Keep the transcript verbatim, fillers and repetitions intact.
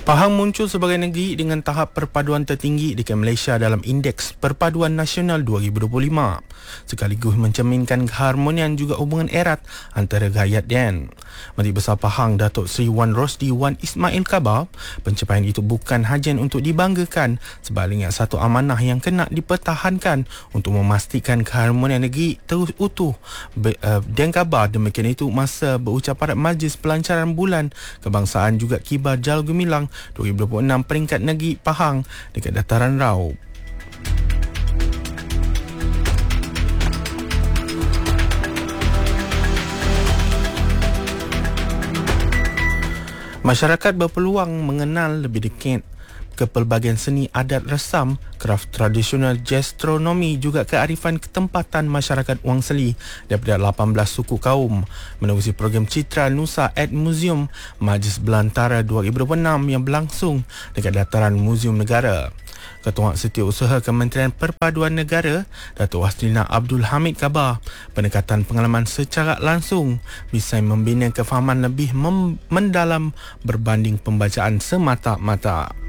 Pahang muncul sebagai negeri dengan tahap perpaduan tertinggi dekat Malaysia dalam Indeks Perpaduan Nasional dua ribu dua puluh lima, sekaligus mencerminkan keharmonian juga hubungan erat antara rakyat dan. Menteri Besar Pahang Datuk Seri Wan Rosdi Wan Ismail khabar, pencapaian itu bukan hajian untuk dibanggakan, sebaliknya satu amanah yang kena dipertahankan untuk memastikan keharmonian negeri terus utuh. Be, uh, dan khabar demikian itu masa berucap pada Majlis Pelancaran Bulan Kebangsaan juga Kibar Jalur Gemilang dua ribu dua puluh enam peringkat negeri Pahang dekat Dataran Raub. Masyarakat berpeluang mengenal lebih dekat kepelbagaian seni adat resam, kraf tradisional gastronomi juga kearifan ketempatan masyarakat Wang Seli daripada lapan belas suku kaum menerusi program Citra Nusa at Museum Majlis Belantara dua ribu dua puluh enam yang berlangsung dekat Dataran Museum Negara. Ketua Setiausaha Kementerian Perpaduan Negara, Datuk Waslina Abdul Hamid khabar, pendekatan pengalaman secara langsung bisa membina kefahaman lebih mem- mendalam berbanding pembacaan semata-mata.